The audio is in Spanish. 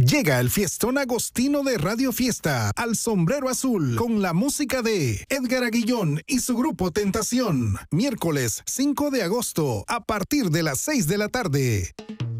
Llega el fiestón agostino de Radio Fiesta al Sombrero Azul con la música de Edgar Aguillón y su grupo Tentación. Miércoles 5 de agosto a partir de las 6 de la tarde.